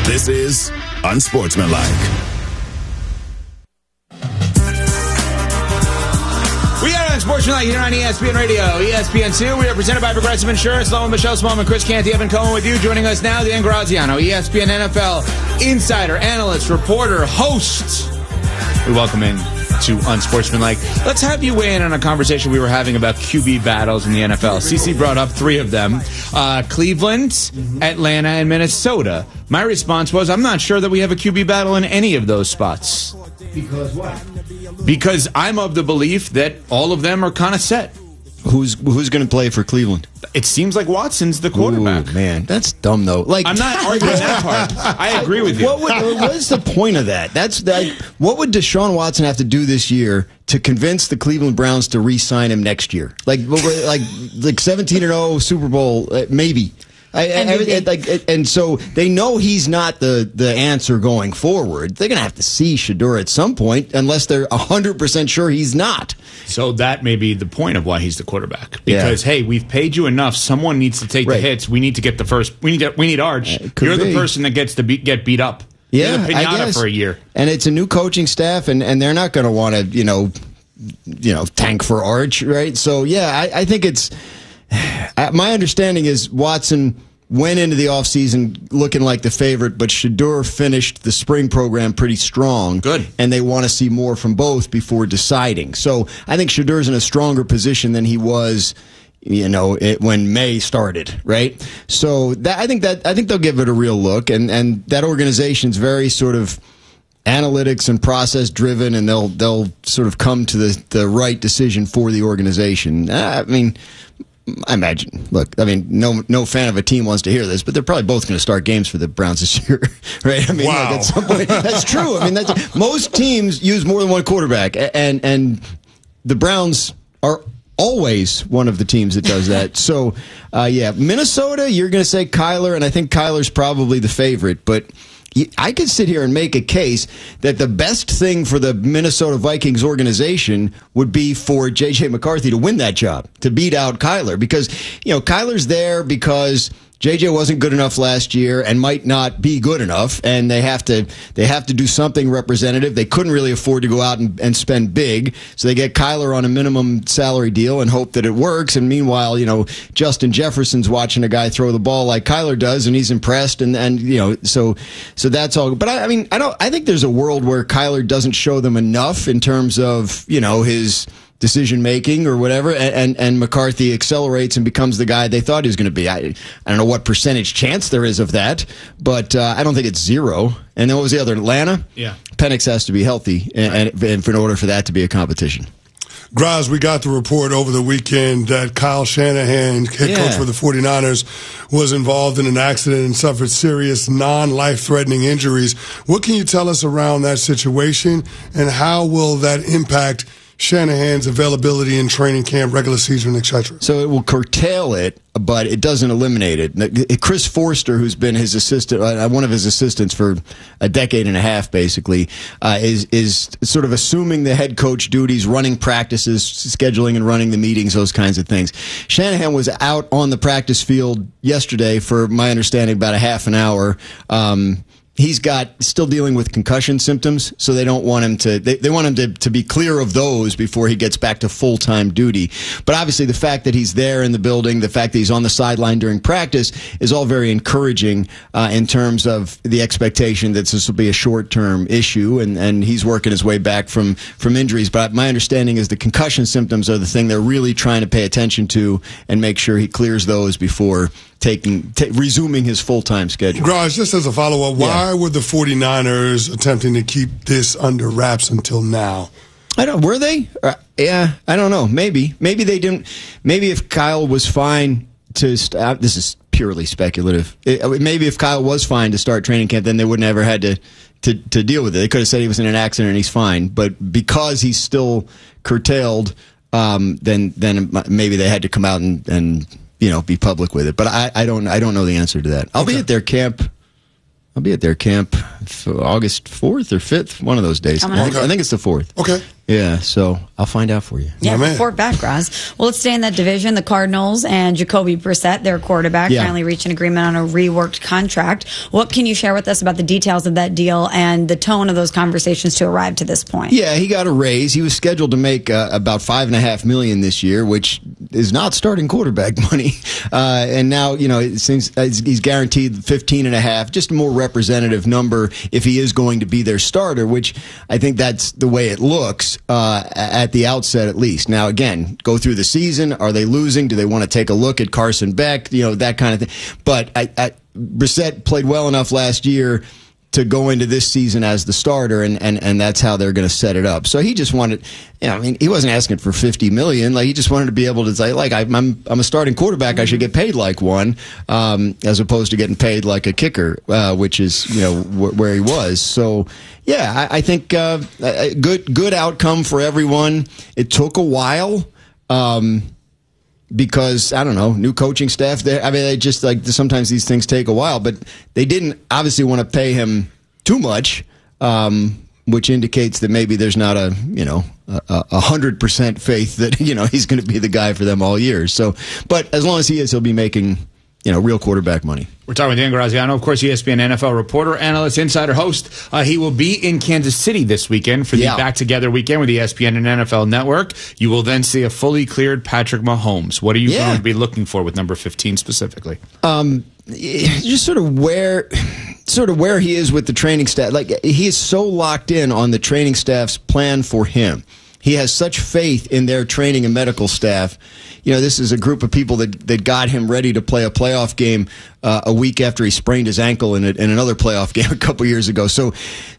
This is Unsportsmanlike. We are Unsportsmanlike here on ESPN Radio, ESPN2. We are presented by Progressive Insurance. Along with Michelle Smallman, Chris Canty, Evan Cohen with you. Joining us now, Dan Graziano, ESPN NFL insider, analyst, reporter, host. We welcome in to Unsportsmanlike. Let's have you weigh in on a conversation we were having about QB battles in the NFL. CC brought up three of them. Cleveland, Atlanta, and Minnesota. My response was, I'm not sure that we have a QB battle in any of those spots. Because what? Because I'm of the belief that all of them are kind of set. Who's going to play for Cleveland? It seems like Watson's the quarterback. Ooh, man, that's dumb though. Like, I'm not arguing that part. I agree with you. What is the point of that? What would Deshaun Watson have to do this year to convince the Cleveland Browns to re-sign him next year? Like 17-0 Super Bowl, maybe. And so they know he's not the answer going forward. They're going to have to see Shedeur at some point, unless they're 100% sure he's not. So that may be the point of why he's the quarterback. Because hey, we've paid you enough. Someone needs to take the hits. We need to get the first. We need Arch. You're the person that gets to get beat up. Yeah, You're the pinata for a year. And it's a new coaching staff, and they're not going to want to tank for Arch, right? So yeah, I think it's. My understanding is Watson went into the offseason looking like the favorite, but Shedeur finished the spring program pretty strong. Good. And they want to see more from both before deciding. So I think Shedeur's in a stronger position than he was, when May started, right? So I think they'll give it a real look, and that organization's very sort of analytics and process driven, and they'll sort of come to the right decision for the organization. I imagine. Look, no fan of a team wants to hear this, but they're probably both going to start games for the Browns this year, right? Wow. At some point, that's true. Most teams use more than one quarterback, and the Browns are always one of the teams that does that. So, Minnesota, you're going to say Kyler, and I think Kyler's probably the favorite, but I could sit here and make a case that the best thing for the Minnesota Vikings organization would be for J.J. McCarthy to win that job, to beat out Kyler. Because, Kyler's there because J.J. wasn't good enough last year and might not be good enough, and they have to do something representative. They couldn't really afford to go out and spend big, so they get Kyler on a minimum salary deal and hope that it works. And meanwhile, Justin Jefferson's watching a guy throw the ball like Kyler does, and he's impressed. And so that's all. But I think there's a world where Kyler doesn't show them enough in terms of his decision making or whatever, and McCarthy accelerates and becomes the guy they thought he was going to be. I don't know what percentage chance there is of that, but I don't think it's zero. And then what was the other? Atlanta? Yeah. Penix has to be healthy and in order for that to be a competition. Graz, we got the report over the weekend that Kyle Shanahan, head coach for the 49ers, was involved in an accident and suffered serious non-life-threatening injuries. What can you tell us around that situation, and how will that impact Shanahan's availability in training camp, regular season, etc.? So it will curtail it, but it doesn't eliminate it. Chris Forster, who's been his assistant, one of his assistants for a decade and a half, basically, is sort of assuming the head coach duties, running practices, scheduling and running the meetings, those kinds of things. Shanahan was out on the practice field yesterday for, my understanding, about a half an hour. He's still dealing with concussion symptoms, so they don't want him to. They want him to be clear of those before he gets back to full-time duty. But obviously, the fact that he's there in the building, the fact that he's on the sideline during practice, is all very encouraging in terms of the expectation that this will be a short-term issue, and he's working his way back from injuries. But my understanding is the concussion symptoms are the thing they're really trying to pay attention to and make sure he clears those before resuming his full-time schedule. Graz, just as a follow-up, why were the 49ers attempting to keep this under wraps until now? Were they? I don't know. Maybe they didn't. Maybe if Kyle was fine to start, this is purely speculative. Maybe if Kyle was fine to start training camp, then they wouldn't ever had to deal with it. They could have said he was in an accident and he's fine. But because he's still curtailed, then maybe they had to come out and be public with it. But I don't know the answer to that. I'll be at their camp for August 4th or 5th, one of those days. I think it's the 4th. Okay. Yeah, so I'll find out for you. Yeah, report back, Roz. Well, let's stay in that division. The Cardinals and Jacoby Brissett, their quarterback, finally reached an agreement on a reworked contract. What can you share with us about the details of that deal and the tone of those conversations to arrive to this point? Yeah, he got a raise. He was scheduled to make about $5.5 million this year, which is not starting quarterback money. And now, it seems he's guaranteed $15.5, just a more representative number if he is going to be their starter, which I think that's the way it looks. At the outset, at least. Now, again, go through the season. Are they losing? Do they want to take a look at Carson Beck? That kind of thing. But Brissett played well enough last year to go into this season as the starter, and that's how they're going to set it up. So he just wanted, he wasn't asking for $50 million. Like, he just wanted to be able to say, like, I'm a starting quarterback. I should get paid like one, as opposed to getting paid like a kicker, which is where he was. So. Yeah, I think a good outcome for everyone. It took a while because, I don't know, new coaching staff. They just sometimes these things take a while, but they didn't obviously want to pay him too much, which indicates that maybe there's not a 100% faith that he's going to be the guy for them all year. So, but as long as he is, he'll be making real quarterback money. We're talking with Dan Graziano, of course, ESPN NFL reporter, analyst, insider, host. He will be in Kansas City this weekend for the Back Together weekend with ESPN and NFL Network. You will then see a fully cleared Patrick Mahomes. What are you going to be looking for with number 15 specifically? Just sort of where he is with the training staff. Like, he is so locked in on the training staff's plan for him. He has such faith in their training and medical staff. This is a group of people that got him ready to play a playoff game a week after he sprained his ankle in another playoff game a couple years ago. So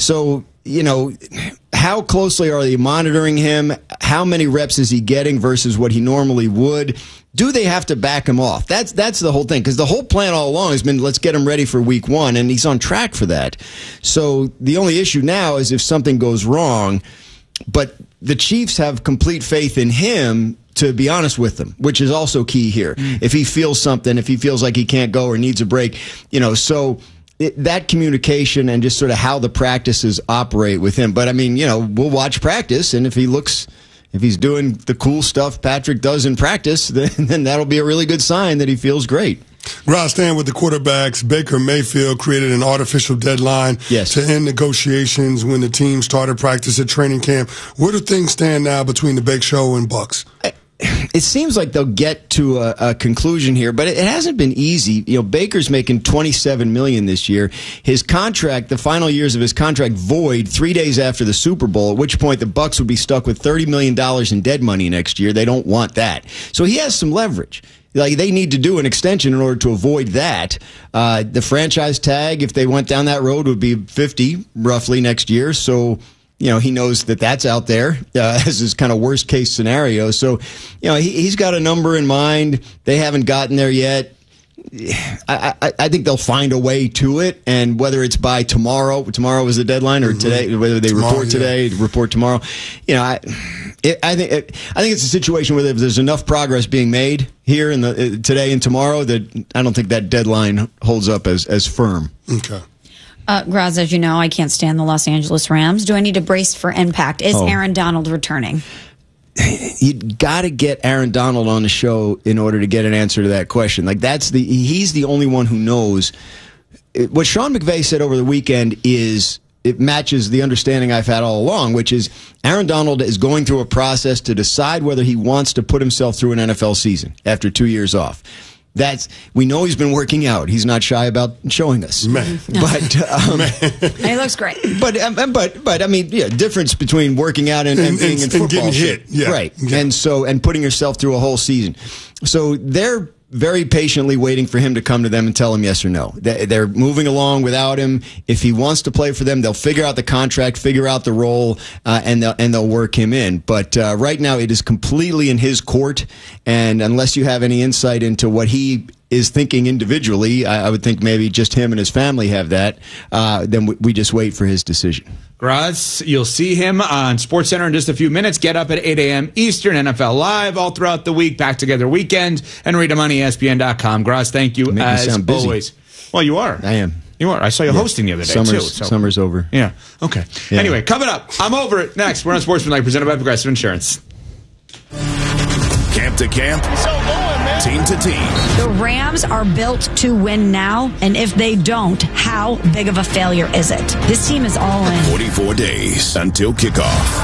how closely are they monitoring him? How many reps is he getting versus what he normally would? Do they have to back him off? That's the whole thing, because the whole plan all along has been, let's get him ready for week one, and he's on track for that. So the only issue now is if something goes wrong, but the Chiefs have complete faith in him to be honest with them, which is also key here. If he feels something, if he feels like he can't go or needs a break, so that communication and just sort of how the practices operate with him. But we'll watch practice, and if he's doing the cool stuff Patrick does in practice, then that'll be a really good sign that he feels great. Ross, staying with the quarterbacks, Baker Mayfield created an artificial deadline to end negotiations when the team started practice at training camp. Where do things stand now between the Bake Show and Bucks? It seems like they'll get to a conclusion here, but it hasn't been easy. Baker's making $27 million this year. His contract, the final years of his contract, void 3 days after the Super Bowl, at which point the Bucks would be stuck with $30 million in dead money next year. They don't want that. So he has some leverage. Like, they need to do an extension in order to avoid that. The franchise tag, if they went down that road, would be 50 roughly next year. So, he knows that that's out there as his kind of worst case scenario. So, he's got a number in mind. They haven't gotten there yet. I think they'll find a way to it, and whether it's by tomorrow is the deadline, or today, whether they report today, report tomorrow. I think it's a situation where there's enough progress being made here in today and tomorrow that I don't think that deadline holds up as firm. Okay. Graz, as you know, I can't stand the Los Angeles Rams. Do I need to brace for impact? Is Aaron Donald returning? You got to get Aaron Donald on the show in order to get an answer to that question. Like, he's the only one who knows. What Sean McVay said over the weekend it matches the understanding I've had all along, which is Aaron Donald is going through a process to decide whether he wants to put himself through an NFL season after 2 years off. We know he's been working out. He's not shy about showing us. Man. But he looks great. But difference between working out and being in football, getting hit, right? Yeah. And putting yourself through a whole season. So they're very patiently waiting for him to come to them and tell him yes or no. They're moving along without him. If he wants to play for them, they'll figure out the contract, figure out the role, and they'll work him in. But right now, it is completely in his court. And unless you have any insight into what he is thinking individually, I would think maybe just him and his family have that. Then we just wait for his decision. Graz, you'll see him on SportsCenter in just a few minutes. Get up at 8 a.m. Eastern, NFL Live all throughout the week, Back Together weekend, and read him on ESPN.com. Graz, thank you as always. Well, you are. I am. You are. I saw you hosting the other day, too. So. Summer's over. Yeah. Okay. Yeah. Anyway, coming up, I'm over it. Next, we're on Sportsmanlike, presented by Progressive Insurance. Camp to camp, team to team. The Rams are built to win now, and if they don't, how big of a failure is it? This team is all in. 44 days until kickoff.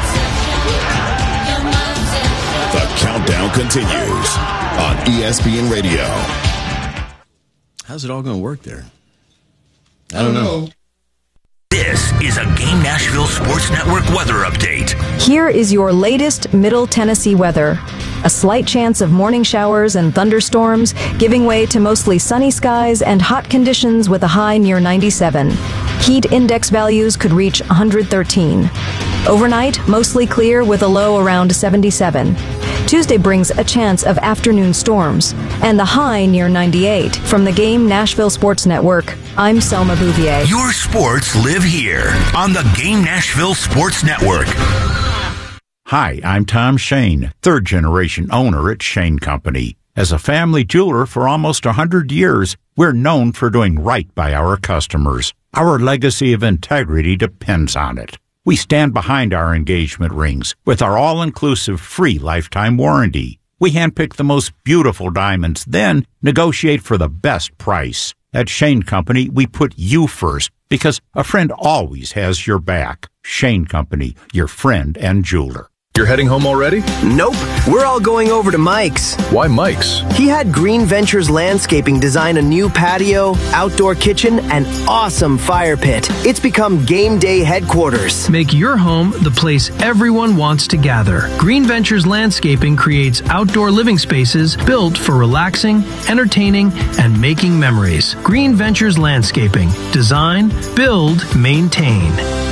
The countdown continues on ESPN Radio. How's it all going to work there? I don't know. This is a Game Nashville Sports Network weather update. Here is your latest Middle Tennessee weather. A slight chance of morning showers and thunderstorms, giving way to mostly sunny skies and hot conditions with a high near 97. Heat index values could reach 113. Overnight, mostly clear with a low around 77. Tuesday brings a chance of afternoon storms and the high near 98. From the Game Nashville Sports Network, I'm Selma Bouvier. Your sports live here on the Game Nashville Sports Network. Hi, I'm Tom Shane, third-generation owner at Shane Company. As a family jeweler for almost 100 years, we're known for doing right by our customers. Our legacy of integrity depends on it. We stand behind our engagement rings with our all-inclusive free lifetime warranty. We handpick the most beautiful diamonds, then negotiate for the best price. At Shane Company, we put you first because a friend always has your back. Shane Company, your friend and jeweler. You're heading home already? Nope. We're all going over to Mike's. Why Mike's? He had Green Ventures Landscaping design a new patio, outdoor kitchen, and awesome fire pit. It's become game day headquarters. Make your home the place everyone wants to gather. Green Ventures Landscaping creates outdoor living spaces built for relaxing, entertaining, and making memories. Green Ventures Landscaping. Design, build, maintain.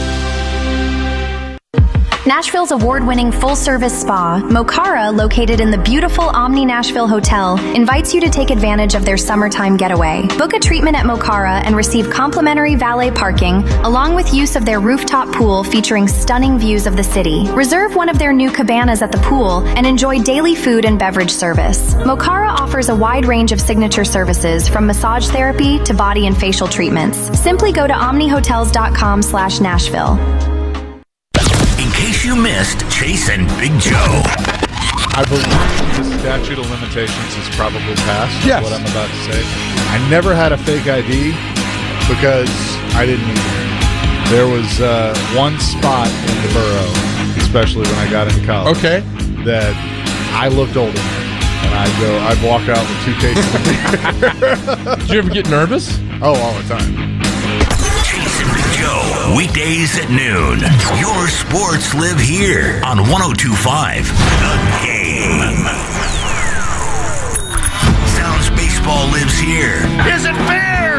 Nashville's award-winning full-service spa, Mokara, located in the beautiful Omni Nashville Hotel, invites you to take advantage of their summertime getaway. Book a treatment at Mokara and receive complimentary valet parking, along with use of their rooftop pool featuring stunning views of the city. Reserve one of their new cabanas at the pool and enjoy daily food and beverage service. Mokara offers a wide range of signature services, from massage therapy to body and facial treatments. Simply go to omnihotels.com/Nashville. In case you missed Chase and Big Joe. I believe the statute of limitations is probably passed. Yes. What I'm about to say. I never had a fake ID because I didn't need it. There was one spot in the borough, especially when I got into college, that I looked older. And I'd walk out with 2 cases of beer. Did you ever get nervous? Oh, all the time. Joe, weekdays at noon. Your sports live here on 102.5 The Game. Sounds baseball lives here. Is it fair?